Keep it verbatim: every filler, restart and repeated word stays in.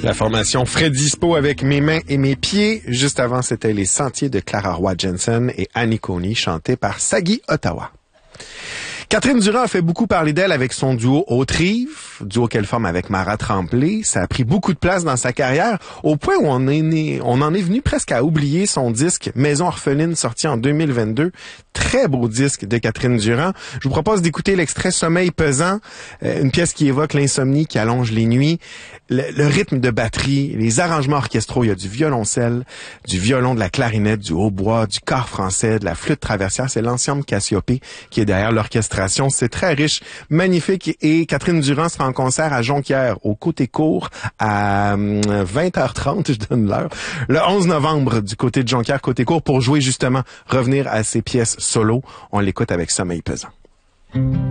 La formation Fred Dispo avec Mes mains et mes pieds. Juste avant, c'était Les Sentiers de Clara Roy Jensen et Annie Coney, chantés par Sagi Ottawa. Catherine Durand a fait beaucoup parler d'elle avec son duo Haute-Rive, duo qu'elle forme avec Mara Tremblay. Ça a pris beaucoup de place dans sa carrière, au point où on, est né, on en est venu presque à oublier son disque Maison orpheline, sorti en deux mille vingt-deux. Très beau disque de Catherine Durand. Je vous propose d'écouter l'extrait Sommeil pesant, euh, une pièce qui évoque l'insomnie qui allonge les nuits, le, le rythme de batterie, les arrangements orchestraux. Il y a du violoncelle, du violon, de la clarinette, du hautbois, du cor français, de la flûte traversière. C'est l'ensemble Cassiopée qui est derrière l'orchestration. C'est très riche, magnifique. Et Catherine Durand sera en concert à Jonquière, au Côté Court, à vingt heures trente, je donne l'heure, le onze novembre, du côté de Jonquière, Côté Court, pour jouer justement, revenir à ses pièces solo. On l'écoute avec Sommeil pesant.